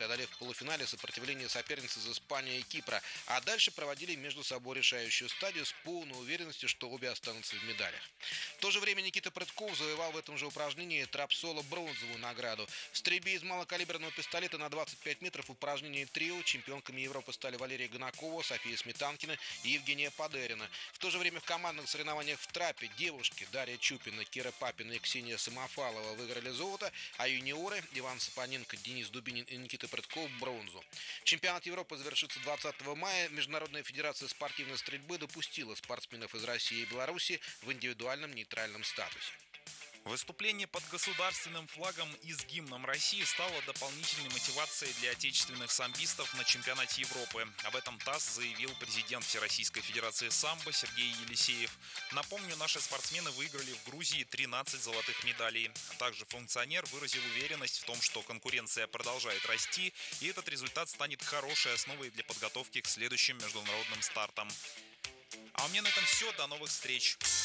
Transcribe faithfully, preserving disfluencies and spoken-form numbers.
преодолев в полуфинале сопротивление соперниц из Испании и Кипра, а дальше проводили между собой решающую стадию с полной уверенностью, что обе останутся в медалях. В то же время Никита Прытков завоевал в этом же упражнении трап-соло бронзовую награду. В стрельбе из малокалиберного пистолета на двадцать пять метров в упражнении трио чемпионками Европы стали Валерия Гонакова, София Сметанкина и Евгения Падерина. В то же время в командных соревнованиях в трапе девушки Дарья Чупина, Кира Папина и Ксения Самофалова выиграли золото, а юниоры Иван Сапоненко, Денис Дубинин и Никита Прытков бронзу. Чемпионат Европы завершится двадцатого мая. Международная федерация спортивной стрельбы допустила спортсменов из России и Беларуси в индивидуальном нейтральном статусе. Выступление под государственным флагом и с гимном России стало дополнительной мотивацией для отечественных самбистов на чемпионате Европы. Об этом ТАСС заявил президент Всероссийской Федерации самбо Сергей Елисеев. Напомню, наши спортсмены выиграли в Грузии тринадцать золотых медалей. А также функционер выразил уверенность в том, что конкуренция продолжает расти, и этот результат станет хорошей основой для подготовки к следующим международным стартам. А у меня на этом все. До новых встреч!